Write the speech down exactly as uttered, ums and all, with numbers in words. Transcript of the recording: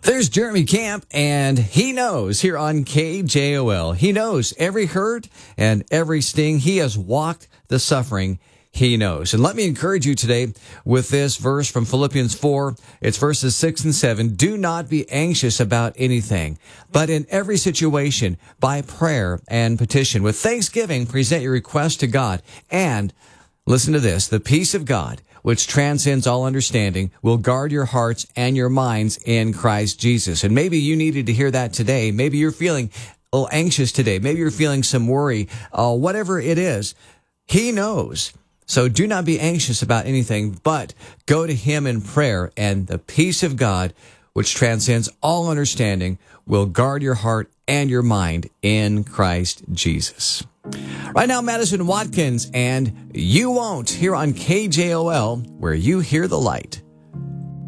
There's Jeremy Camp, and he knows here on K J O L. He knows every hurt and every sting. He has walked the suffering. He knows. And let me encourage you today with this verse from Philippians four. It's verses six and seven. Do not be anxious about anything, but in every situation, by prayer and petition, with thanksgiving, present your request to God. And listen to this, the peace of God, which transcends all understanding, will guard your hearts and your minds in Christ Jesus. And maybe you needed to hear that today. Maybe you're feeling a little anxious today. Maybe you're feeling some worry. Uh, whatever it is, He knows. So do not be anxious about anything, but go to Him in prayer, and the peace of God, which transcends all understanding, will guard your heart and your mind in Christ Jesus. Right now, Madison Watkins and You Won't here on K J O L, where you hear the light.